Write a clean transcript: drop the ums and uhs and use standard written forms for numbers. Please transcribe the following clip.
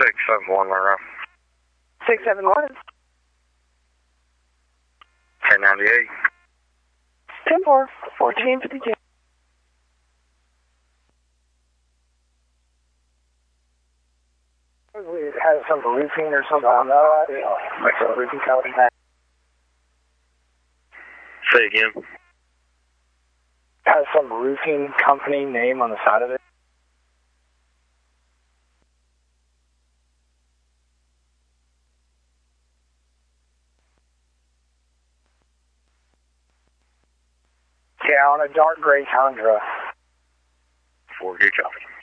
671 Monroe. 671. 1098. 10-4, 1452. It has some roofing or something on that. Like a roofing company. Say again. Has some roofing company name on the side of it. Yeah, on a dark gray Tundra. 4 good copy.